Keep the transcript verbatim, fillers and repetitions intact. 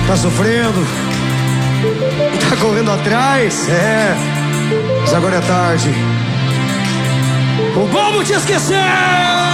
Tá sofrendo e tá correndo atrás. É, mas agora é tarde. O bobo te esqueceu.